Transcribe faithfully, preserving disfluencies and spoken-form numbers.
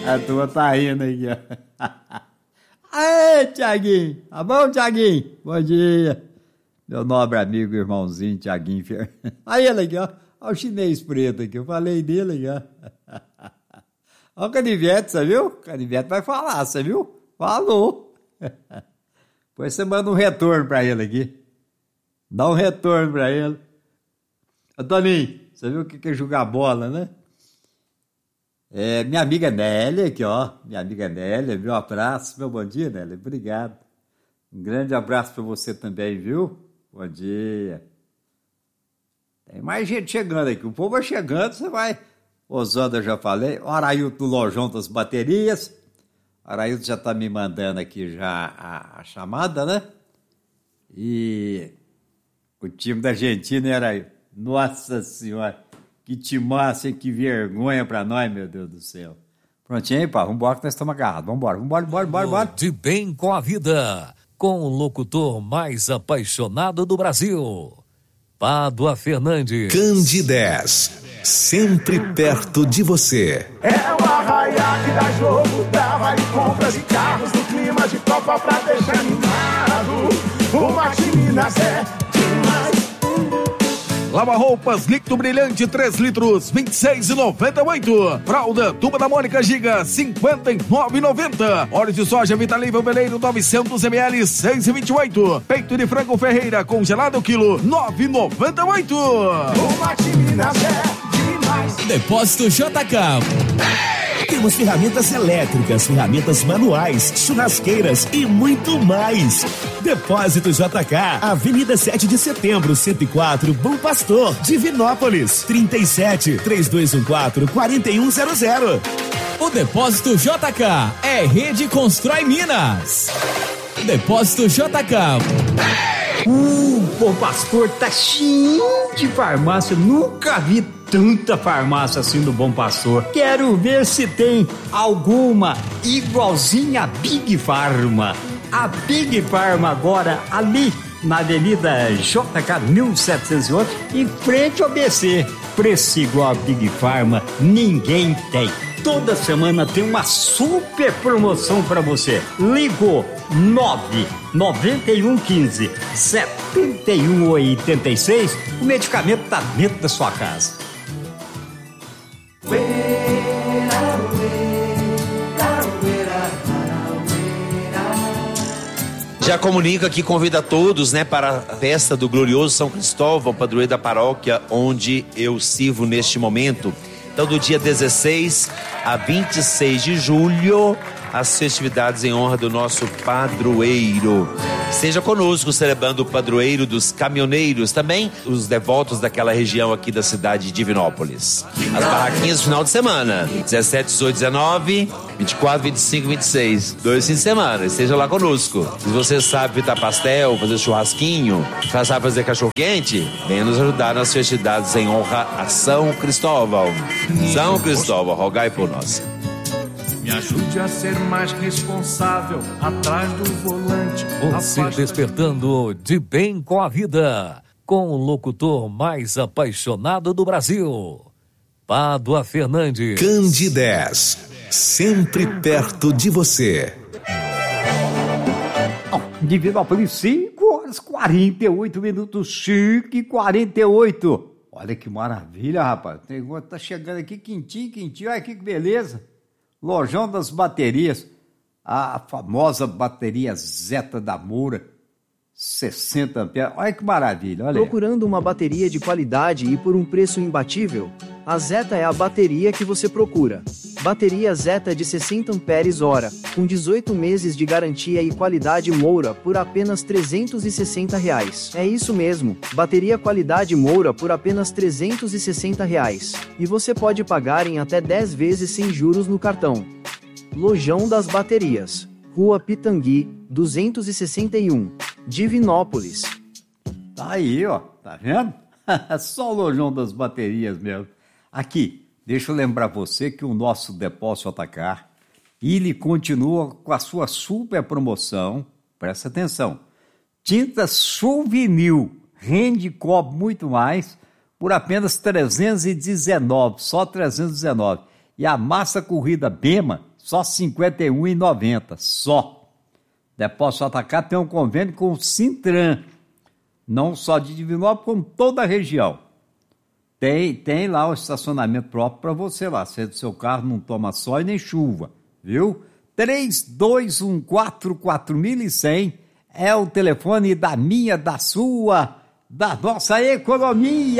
A tua tá rindo aqui, ó. Aê, Tiaguinho. Tá bom, Tiaguinho? Bom dia. Meu nobre amigo, irmãozinho, Tiaguinho. Aí ele aqui, ó. Olha o chinês preto aqui. Eu falei dele aqui, ó. Olha o Canivete, você viu? O Canivete vai falar, você viu? Falou. Depois você manda um retorno pra ele aqui. Dá um retorno pra ele. Ô, Toninho, você viu o que é jogar bola, né? É, minha amiga Nélia aqui, ó. Minha amiga Nélia, viu? Um abraço. Meu bom dia, Nélia. Obrigado. Um grande abraço pra você também, viu? Bom dia. Tem mais gente chegando aqui. O povo vai chegando, você vai... Osanda, eu já falei. O Arailton do Lojão das Baterias. O Arailton já tá me mandando aqui já a, a chamada, né? E o time da Argentina era... Nossa Senhora, que timaço, que vergonha pra nós, meu Deus do céu. Prontinho aí, pá, vambora que nós estamos agarrados. Vambora, vambora, vambora, vambora, vambora. De bem com a vida, com o locutor mais apaixonado do Brasil, Pádua Fernandes. Candidez, sempre perto de você. É o arraiá que dá jogo, dá vale compras e carros no clima de Copa pra deixar animado. O Mate Minas é demais. Lava roupas líquido brilhante três litros, vinte e seis reais e noventa e oito centavos. Fralda Turma da Mônica Giga, cinquenta e nove reais e noventa centavos. Óleo de soja Vitalível Veleiro novecentos mililitros, seis reais e vinte e oito centavos. Peito de frango Ferreira congelado quilo, nove reais e noventa e oito centavos. O Mate Minas é demais. Depósito J K. Temos ferramentas elétricas, ferramentas manuais, churrasqueiras e muito mais. Depósito J K, Avenida sete de Setembro, cento e quatro, Bom Pastor, Divinópolis, trinta e sete, três dois um quatro, quatro um zero zero. O Depósito J K é Rede Constrói Minas. Depósito J K. Uh, Bom Pastor tá cheio de farmácia, nunca vi tanta farmácia assim do Bom Pastor. Quero ver se tem alguma igualzinha a Big Pharma. A Big Pharma agora ali na Avenida J K mil setecentos e oito, em frente ao B C. Preço igual a Big Pharma ninguém tem. Toda semana tem uma super promoção para você. Ligou nove nove um quinze, sete um oito seis. O medicamento tá dentro da sua casa. Já comunico aqui, convido a todos, né, para a festa do glorioso São Cristóvão, padroeiro da paróquia onde eu sirvo neste momento. Então, do dia dezesseis a vinte e seis de julho, as festividades em honra do nosso padroeiro. Esteja conosco celebrando o padroeiro dos caminhoneiros, também os devotos daquela região aqui da cidade de Divinópolis. As barraquinhas no final de semana, dezessete, dezoito, dezenove, vinte e quatro, vinte e cinco, vinte e seis, dois fins de semana, esteja lá conosco. Se você sabe fritar pastel, fazer churrasquinho, sabe fazer cachorro-quente, venha nos ajudar nas festividades em honra a São Cristóvão. São Cristóvão, rogai por nós. Me ajude a ser mais responsável atrás do volante. Você Afasta... despertando de bem com a vida, com o locutor mais apaixonado do Brasil, Pádua Fernandes. Candidez, sempre perto de você. Oh, Divinópolis, cinco horas e quarenta e oito minutos, cinco e quarenta e oito. Olha que maravilha, rapaz. Tem outro tá chegando aqui quentinho, quentinho. Olha aqui que beleza. Lojão das Baterias, a famosa bateria Zeta da Moura, sessenta amperes. Olha que maravilha, olha. Procurando uma bateria de qualidade e por um preço imbatível? A Zeta é a bateria que você procura. Bateria Zeta de sessenta amperes hora, com dezoito meses de garantia e qualidade Moura por apenas trezentos e sessenta reais. É isso mesmo, bateria qualidade Moura por apenas trezentos e sessenta reais. E você pode pagar em até dez vezes sem juros no cartão. Lojão das Baterias, Rua Pitangui, duzentos e sessenta e um, Divinópolis. Tá aí, ó, tá vendo? Só o Lojão das Baterias mesmo. Aqui, deixa eu lembrar você que o nosso Depósito J K, ele continua com a sua super promoção, presta atenção, tinta Souvenir, rende e cobre muito mais, por apenas trezentos e dezenove, só trezentos e dezenove. E a massa corrida Bema, só cinquenta e um reais e noventa centavos, só. Depósito J K tem um convênio com o Sintran, não só de Divinópolis, como toda a região. Tem, tem lá o estacionamento próprio para você lá, se o seu carro não toma sol e nem chuva, viu? três dois um quatro quatro mil e cem é o telefone da minha, da sua, da nossa economia.